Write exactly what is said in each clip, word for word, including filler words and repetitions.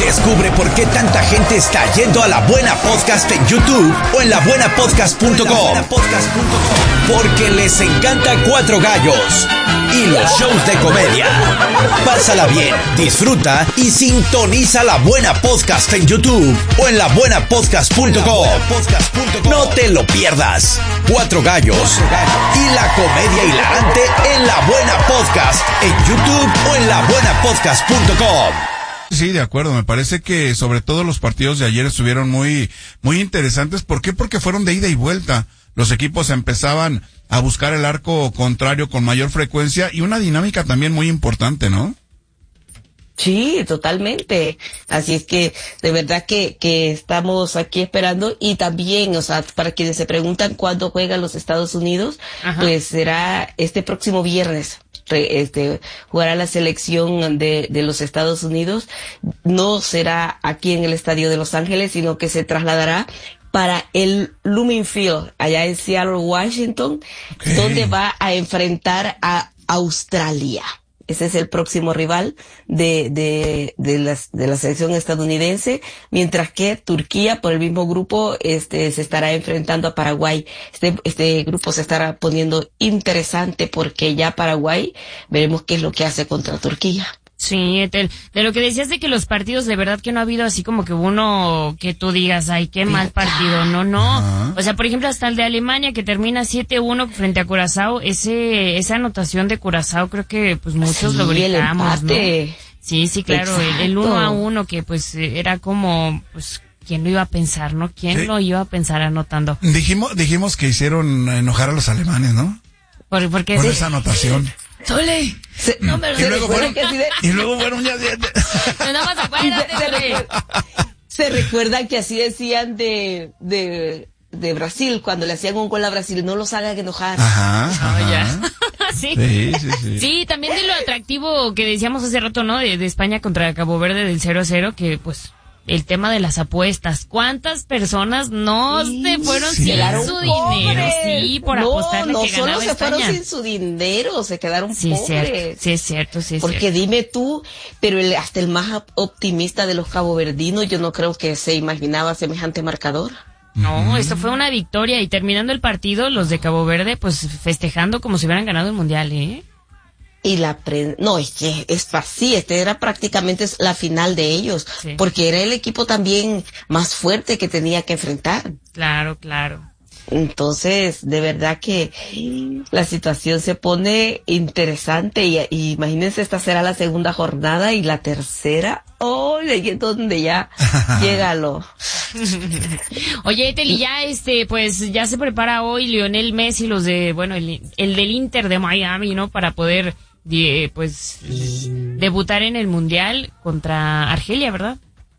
Descubre por qué tanta gente está yendo a La Buena Podcast en YouTube o en la buena podcast punto com. Porque les encanta Cuatro Gallos y los shows de comedia. Pásala bien, disfruta y sintoniza La Buena Podcast en YouTube o en la buena podcast punto com. No te lo pierdas. Cuatro Gallos y la comedia hilarante en La Buena Podcast en YouTube o en la buena podcast punto com. Sí, de acuerdo. Me parece que sobre todo los partidos de ayer estuvieron muy, muy interesantes. ¿Por qué? Porque fueron de ida y vuelta. Los equipos empezaban a buscar el arco contrario con mayor frecuencia y una dinámica también muy importante, ¿no? Sí, totalmente. Así es que de verdad que, que estamos aquí esperando y también, o sea, para quienes se preguntan cuándo juegan los Estados Unidos, Ajá. pues será este próximo viernes. Este, jugará la selección de, de los Estados Unidos. No será aquí en el estadio de Los Ángeles, sino que se trasladará para el Lumen Field, allá en Seattle, Washington, okay. donde va a enfrentar a Australia. Ese es el próximo rival de, de, de la, de la selección estadounidense, mientras que Turquía, por el mismo grupo, este, se estará enfrentando a Paraguay. Este, este grupo se estará poniendo interesante porque ya Paraguay, veremos qué es lo que hace contra Turquía. Sí, Etel, de lo que decías de que los partidos, de verdad que no ha habido así como que uno que tú digas, ay, qué mal partido, no, no. Ajá. O sea, por ejemplo, hasta el de Alemania que termina siete uno frente a Curazao, ese, esa anotación de Curazao creo que pues muchos sí, lo gritamos, ¿no? Sí, sí, claro, el, el uno a uno que pues era como, pues, ¿quién lo iba a pensar, no? ¿Quién sí. lo iba a pensar anotando? Dijimos, dijimos que hicieron enojar a los alemanes, ¿no? ¿Por, por qué? Por Sí. esa anotación. ¡Sole! Se, no, pero y, luego fueron, que de... y luego fueron ya... De, de... No, más acuérdate, se, se, recuerda, se recuerda que así decían de, de, de Brasil, cuando le hacían un gol a Brasil, no los hagan enojar. Ajá, ajá. Oh, ya. ¿Sí? Sí, sí, sí. Sí, también de lo atractivo que decíamos hace rato, ¿no? De, de España contra Cabo Verde del cero a cero, que pues... el tema de las apuestas. ¿Cuántas personas no sí, se fueron sí, sin su pobres. dinero? Sí, por no, apostarle no que ganaba solo se España. fueron sin su dinero, se quedaron sí, pobres. Cierto, sí, es cierto, sí, es Porque cierto. dime tú, pero el, hasta el más optimista de los caboverdinos, yo no creo que se imaginaba semejante marcador. No, esto fue una victoria y terminando el partido, los de Cabo Verde, pues festejando como si hubieran ganado el mundial, ¿eh? Y la pre... no, es que es fácil, este era prácticamente la final de ellos, sí. porque era el equipo también más fuerte que tenía que enfrentar. Claro, claro. Entonces, de verdad que la situación se pone interesante y, y imagínense, esta será la segunda jornada y la tercera, oh, ahí es donde ya llega lo... Oye, Etel, y ya este, pues ya se prepara hoy Lionel Messi, los de, bueno, el, el del Inter de Miami, ¿no? Para poder, de, pues, debutar en el Mundial contra Argelia, ¿verdad?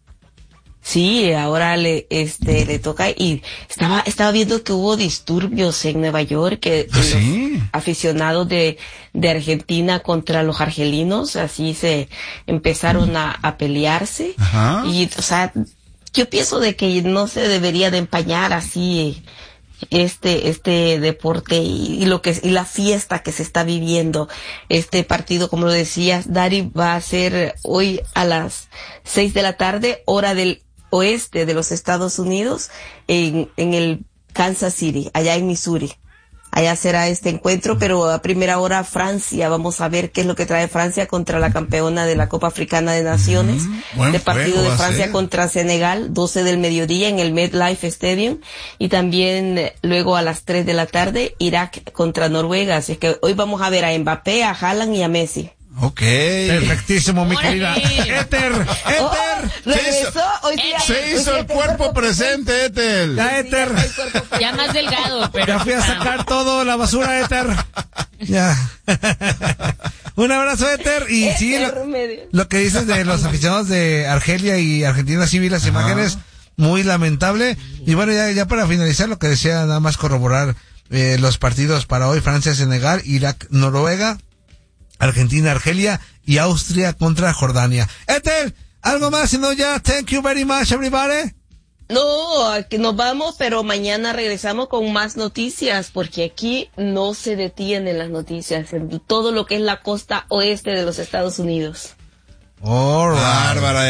Sí, ahora le, este, le toca y estaba, estaba viendo que hubo disturbios en Nueva York, que ¿Ah, sí? los aficionados de, de Argentina contra los argelinos, así se empezaron a, a pelearse. Ajá. Y, o sea, yo pienso de que no se debería de empañar así este, este deporte y, y lo que, y la fiesta que se está viviendo. Este partido, como lo decías, Dari, va a ser hoy a las seis de la tarde, hora del oeste de los Estados Unidos, en, en el Kansas City, allá en Missouri. Allá será este encuentro, pero a primera hora Francia, vamos a ver qué es lo que trae Francia contra la campeona de la Copa Africana de Naciones. Mm, de partido juego, de Francia ser. contra Senegal, doce del mediodía en el MetLife Stadium. Y también eh, luego a las tres de la tarde, Irak contra Noruega. Así que hoy vamos a ver a Mbappé, a Haaland y a Messi. Ok. Perfectísimo, mi querida. ¡Órale! Éter, Éter. Oh, regresó, hoy sí, Se hoy hizo sí el cuerpo presente, Etel. Ya, Éter. Ya más delgado, pero... Ya fui a sacar todo la basura, Éter. Ya. Un abrazo, Éter. Y sí, lo, lo que dices de los aficionados de Argelia y Argentina, sí vi las Ajá. imágenes, muy lamentable. Y bueno, ya, ya para finalizar, lo que decía, nada más corroborar eh, los partidos para hoy: Francia, Senegal, Irak, Noruega, Argentina, Argelia y Austria contra Jordania. Éter, ¿algo más? Si no, ya, thank you very much, everybody. No, aquí nos vamos, pero mañana regresamos con más noticias, porque aquí no se detienen las noticias en todo lo que es la costa oeste de los Estados Unidos. All right. Bárbara.